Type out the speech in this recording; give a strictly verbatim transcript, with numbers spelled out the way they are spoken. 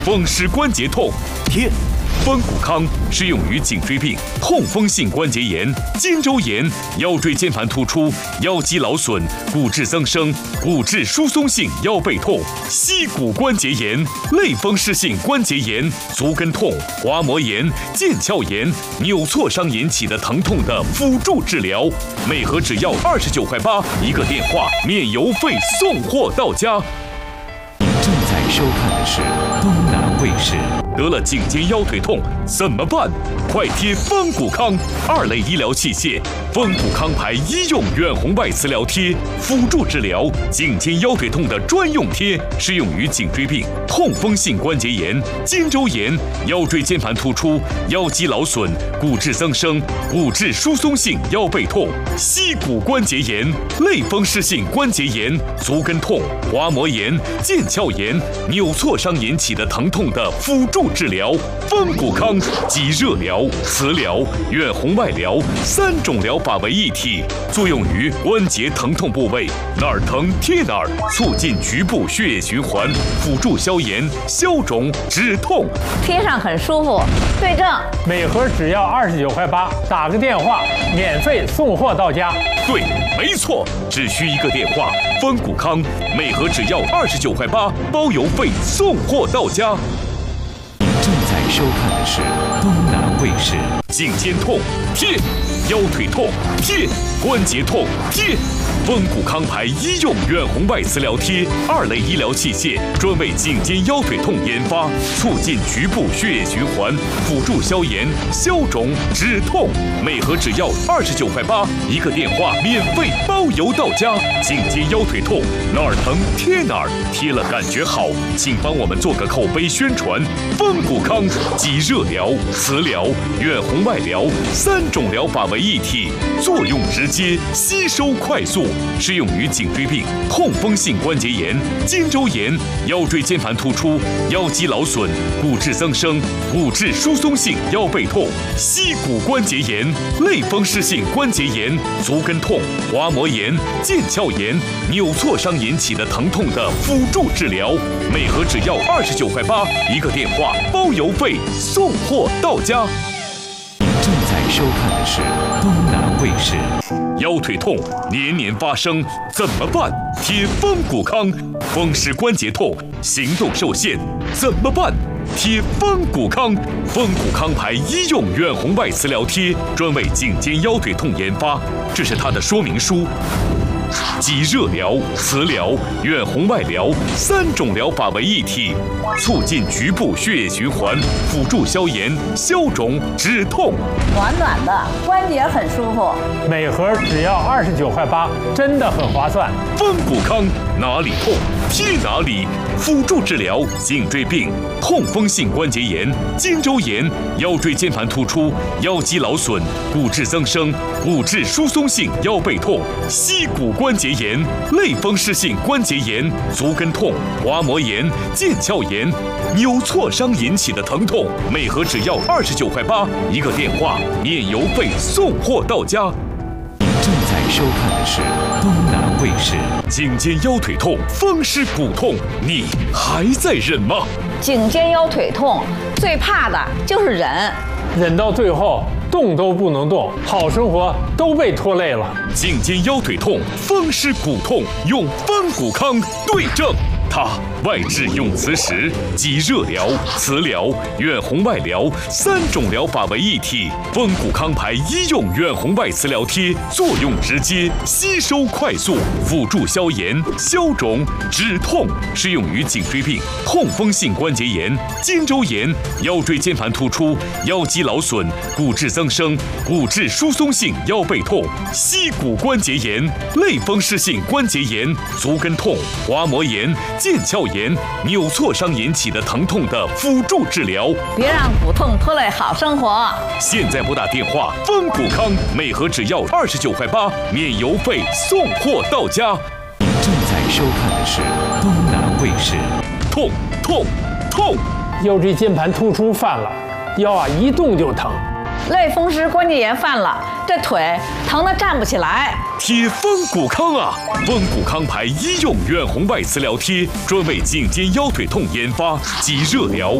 风湿关节痛，贴。风骨康适用于颈椎病、痛风性关节炎、肩周炎、腰椎间盘突出、腰肌劳损、骨质增生、骨质疏松性腰背痛、膝骨关节炎、类风湿性关节炎、足跟痛、滑膜炎、腱鞘炎、扭挫伤引起的疼痛的辅助治疗，每盒只要二十九块八，一个电话免邮费送货到家。 你正在收看的是东南卫视。 得了颈肩腰腿痛怎么办？快贴风骨康二类医疗器械，风骨康牌医用远红外磁疗贴，辅助治疗颈肩腰腿痛的专用贴，适用于颈椎病、痛风性关节炎、肩周炎、腰椎间盘突出、腰肌劳损、骨质增生、骨质疏松性腰背痛、膝骨关节炎、类风湿性关节炎、足跟痛、滑膜炎、腱鞘炎、扭挫伤引起的疼痛的辅助治疗，风骨康集热疗、磁疗、远红外疗三种疗法为一体，作用于关节疼痛部位，哪儿疼贴哪儿，促进局部血液循环，辅助消炎、消肿、止痛。 贴上很舒服，对症。 每盒只要二十九块八，打个电话，免费送货到家。 对，没错，只需一个电话，风骨康每盒只要二十九块八，包邮费送货到家。 正在收看的是东南卫视。 颈肩痛贴，腰腿痛贴，关节痛贴。风骨康牌医用远红外磁疗贴，二类医疗器械，专为颈肩腰腿痛研发，促进局部血液循环，辅助消炎、消肿、止痛。每盒只要二十九块八，一个电话免费包邮到家。颈肩腰腿痛哪儿疼贴哪儿，贴了感觉好，请帮我们做个口碑宣传。风骨康集热疗、磁疗、远红外疗三种疗法为一体，作用直接，吸收快速。适用于颈椎病、痛风性关节炎、肩周炎、腰椎间盘突出、腰肌劳损、骨质增生、骨质疏松性腰背痛、膝骨关节炎、类风湿性关节炎、足跟痛、滑膜炎、腱鞘炎、扭挫伤引起的疼痛的辅助治疗，每盒只要二十九块八，一个电话包邮费送货到家。 你正在收看的是东南卫视。 腰腿痛年年发生怎么办？贴风骨康。风湿关节痛行动受限怎么办？贴风骨康。风骨康牌医用远红外磁疗贴，专为颈肩腰腿痛研发，这是它的说明书。集热疗、磁疗、远红外疗三种疗法为一体，促进局部血液循环，辅助消炎、消肿、止痛。 暖暖的，关节很舒服。 每盒只要二十九块八，真的很划算。 风骨康哪里痛贴哪里，辅助治疗颈椎病、痛风性关节炎、肩周炎、腰椎间盘突出、腰肌劳损、骨质增生、骨质疏松性腰背痛、膝骨关节炎、类风湿性关节炎、足跟痛、滑膜炎、腱鞘炎、扭挫伤引起的疼痛，每盒只要二十九块八，一个电话免邮费送货到家。 你正在收看的是东南卫视。 颈肩腰腿痛、风湿骨痛，你还在忍吗？ 颈肩腰腿痛最怕的就是忍， 忍到最后动都不能动，好生活都被拖累了。 颈肩腰腿痛、风湿骨痛，用风骨康对症。它外治用磁石，集热疗、磁疗、远红外疗三种疗法为一体。风骨康牌医用远红外磁疗贴，作用直接，吸收快速，辅助消炎、消肿、止痛，适用于颈椎病、痛风性关节炎、肩周炎、腰椎间盘突出、腰肌劳损、骨质增生、骨质疏松性腰背痛、膝骨关节炎、类风湿性关节炎、足跟痛、滑膜炎、腱鞘炎、扭挫伤引起的疼痛的辅助治疗。 别让骨痛拖累好生活。 现在拨打电话，风骨康每盒只要二十九块八，免邮费送货到家。 你正在收看的是东南卫视。 痛痛痛！ 腰椎间盘突出犯了，腰啊一动就疼。 类风湿关节炎犯了，这腿疼得站不起来。 贴风骨康啊，风骨康牌医用远红外磁疗贴，专为颈肩腰腿痛研发及热疗。